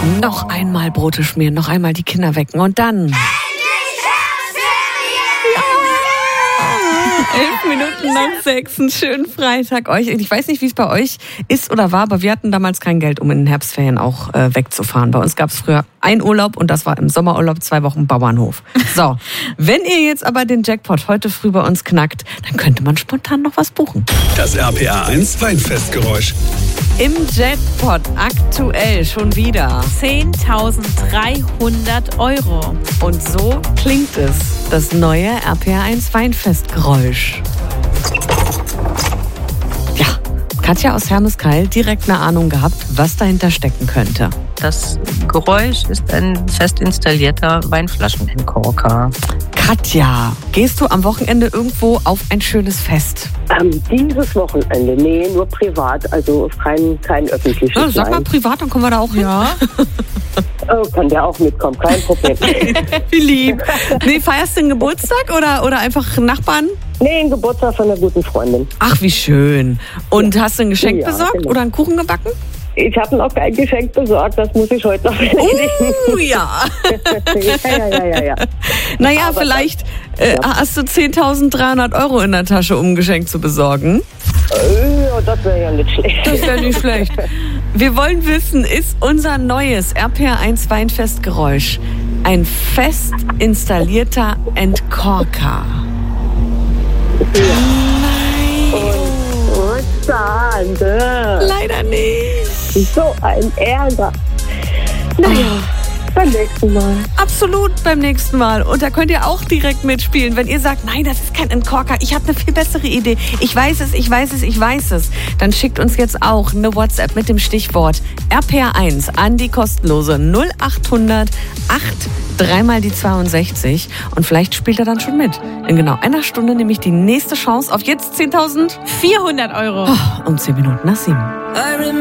Noch einmal Brote schmieren, noch einmal die Kinder wecken und dann... 11 Minuten nach 6, einen schönen Freitag euch. Ich weiß nicht, wie es bei euch ist oder war, aber wir hatten damals kein Geld, um in den Herbstferien auch wegzufahren. Bei uns gab es früher einen Urlaub und das war im Sommerurlaub 2 Wochen Bauernhof. So, wenn ihr jetzt aber den Jackpot heute früh bei uns knackt, dann könnte man spontan noch was buchen. Das RPA 1 Weinfestgeräusch. Im Jackpot aktuell schon wieder 10.300 Euro. Und so klingt es, das neue RPA 1 Weinfestgeräusch. Ja, Katja aus Hermeskeil direkt eine Ahnung gehabt, was dahinter stecken könnte. Das Geräusch ist ein fest installierter Weinflaschenentkorker. Katja, gehst du am Wochenende irgendwo auf ein schönes Fest? Dieses Wochenende? Nee, nur privat, also kein öffentliches. Ja, sag mal privat, dann kommen wir da auch hin. Ja. Oh, kann der auch mitkommen, kein Problem. Wie lieb. Nee, feierst du einen Geburtstag oder einfach Nachbarn? Nee, ein Geburtstag von einer guten Freundin. Ach, wie schön. Und hast du ein Geschenk Ja, besorgt genau. oder einen Kuchen gebacken? Ich habe noch kein Geschenk besorgt, das muss ich heute noch erledigen. Ja. Ja. Naja, Aber vielleicht hast du 10.300 Euro in der Tasche, um ein Geschenk zu besorgen. Ja, das wäre ja nicht schlecht. Das wäre nicht schlecht. Wir wollen wissen, ist unser neues RPA 1 Weinfestgeräusch ein fest installierter Entkorker? Und Sahne. Leider nicht. So ein Ärger. Naja, beim nächsten Mal. Absolut beim nächsten Mal. Und da könnt ihr auch direkt mitspielen. Wenn ihr sagt, nein, das ist kein Entkorker, ich habe eine viel bessere Idee. Ich weiß es. Dann schickt uns jetzt auch eine WhatsApp mit dem Stichwort RPA1 an die kostenlose 0800 8 mal die 62. Und vielleicht spielt er dann schon mit. In genau einer Stunde nämlich die nächste Chance auf jetzt 10.400 Euro. um 10 Minuten nach 7.